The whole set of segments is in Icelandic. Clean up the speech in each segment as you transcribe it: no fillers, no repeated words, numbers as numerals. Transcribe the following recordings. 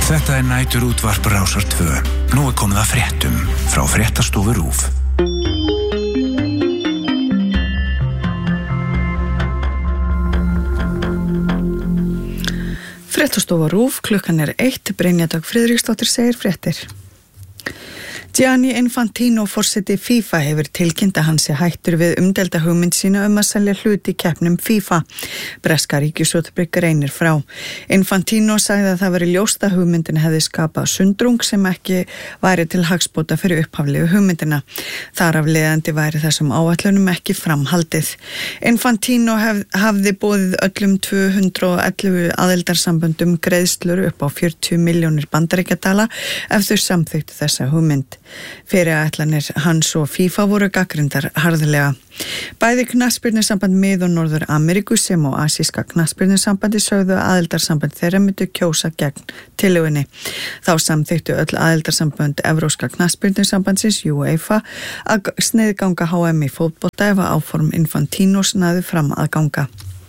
Þetta næturútvarp Rásar 2. Nú komið að fréttum frá fréttastofu RÚV. Fréttastofa RÚV, klukkan 1, Brynja Dögg Friðriksdóttir segir fréttir. Gianni Infantino, forseti FIFA, hefur tilkynnt að hann sé hættur við umdelda hugmynd sína að selja hluti í keppnum FIFA. Breska ríkisútvarpið greinir frá. Infantino sagði að það veri ljóst að hugmyndin hefði skapað sundrung sem ekki væri til hagsbóta fyrir upphaflegu hugmyndina. Þar af leiðandi væri þessum áætlunum ekki framhaldið. Infantino hafði boðið öllum 211 aðildarsamböndum greiðslur upp á 40 milljónir bandaríkjadala ef þau samþykktu þessa hugmynd. Fyrirætlanir hans og FIFA voru gagnrýndar harðlega. Bæði knattspyrnusamband Mið- og Norður-Ameríku sem og asíska knattspyrnusambandi sögðu að aðildarsamband þeirra myndu kjósa gegn tillögunni. Þá samþykktu öll aðildarsambönd Evrópska knattspyrnusambandsins UEFA að sniðganga HM í fótbolta ef áform Infantinos næðu fram að ganga.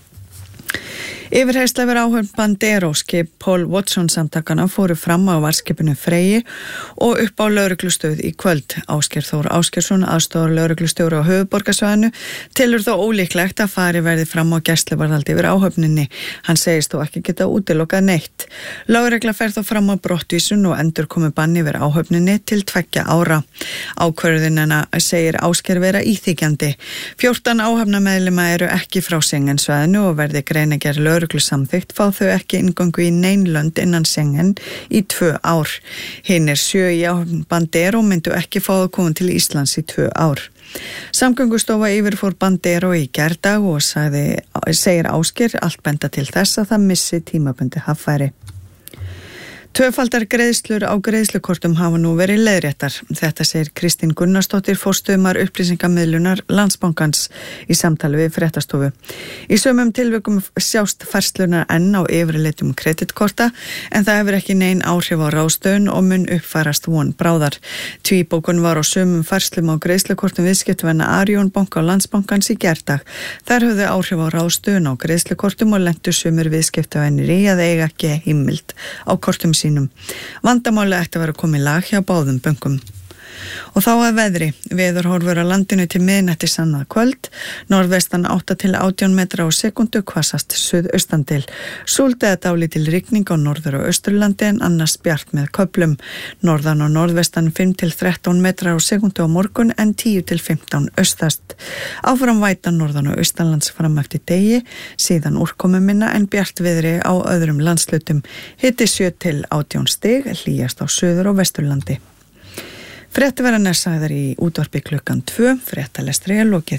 Yfirheyrsla yfir áhöfn Banderóskip Paul Watson samtakana fóru fram á varskipinu Freyji og upp á lögreglustöð í kvöld. Ásgeir Þór Ásgeirsson, aðstoðar lögreglustjóri á höfuðborgarsvæðinu, telur þó ólíklegt að fari verði fram á gæsluvarðhaldi yfir áhöfninni. Hann segist þó ekki geta útilokað neitt. Lögregla fer þó fram á brottvísun og endurkomu banni yfir áhöfninni til 2 ára. Ákvörðunina segir Ásgeir vera íþykjandi. 14 áhafnameðlima eru ekki frá Schengen-svæðinu og verði greinagerð lögreglu samþykkt fá þau ekki inngöngu í nein lönd innan Schengen í 2 ár. Hinir 7 í áhöfn Bandero myndu ekki fá að koma til Íslands í 2 ár. Samgöngustofa yfirfór Bandero í gærdag og segir Ásgeir allt benda til þess að það missi tímabundi haffæri. Tvöfaldar greiðslur á greiðslukortum hafa nú verið leiðréttar. Þetta segir Kristín Gunnarsdóttir, forstöðumar upplýsingamiðlunar Landsbankans í samtali við fréttastofu. Í sömum tilvikum sjást færslunar enn á yfirleitum kreditkorta en það hefur ekki nein áhrif á ráðstöfun og mun uppfærast von bráðar. Tvíbókun var á sömum færslum á greiðslukortum viðskiptavinna Arion banka á Landsbankans í gærdag. Þar höfðu áhrif á ráðstöfun á greiðslukortum og lentu sömur viðskiptavinnir í að eiga ekki heimild á kortum sínum. Vandamáli ætti að vera komið lag hjá báðum bönkum. Og þá að veðri. Veðurhorfur á landinu til miðnætti annað kvöld. Norðvestan 8 til 18 metra á sekundu, hvassast suðaustan til. Súld eða dálítil rigning á norður- og austurlandi en annars bjart með köflum. Norðan og norðvestan 5 til 13 metra á sekundu á morgun en 10 til 15 austast. Áfram væta norðan og austanlands fram eftir degi, síðan úrkomu minna en bjart veðri á öðrum landslutum. Hiti 7 til 18 stig, hlýjast á suður- og vesturlandi. Frétti verða nærsagðar í útvarpi klukkan 2, fréttalestri er lokið.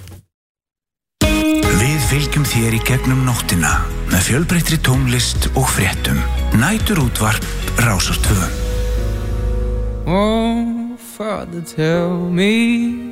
Við fylgjum þér í gegnum nóttina með fjölbreyttri tónlist og fréttum. Næturútvarp Rásar 2. Oh, Father, tell me